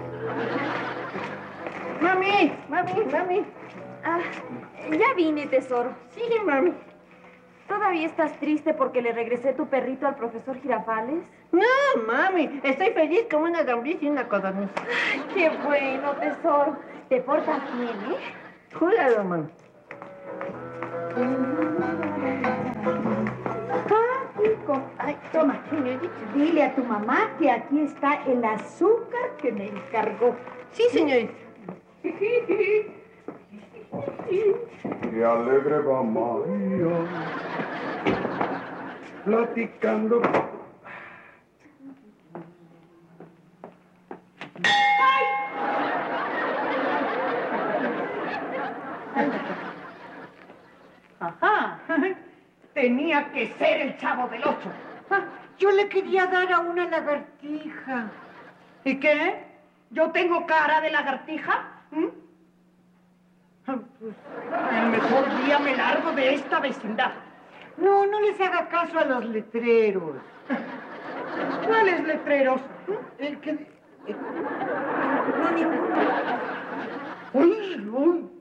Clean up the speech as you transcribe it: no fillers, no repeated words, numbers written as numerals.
Mami, mami, mami. Ah, ya vine, tesoro. Sí, mami. ¿Todavía estás triste porque le regresé tu perrito al profesor Girafales? No, mami. Estoy feliz como una gambiza y una codorniz. Ay, qué bueno, tesoro. Te portas bien, ¿eh? Júralo, mami. Ay, toma, dile a tu mamá que aquí está el azúcar que me encargó. Sí, señorita. Qué alegre va María, platicando. Ajá. Tenía que ser el Chavo del Ocho. Yo le quería dar a una lagartija. ¿Y qué? ¿Yo tengo cara de lagartija? Pues, el mejor día me largo de esta vecindad. No, no les haga caso a los letreros. ¿Cuáles letreros? El que... No, ninguno. Uy, uy.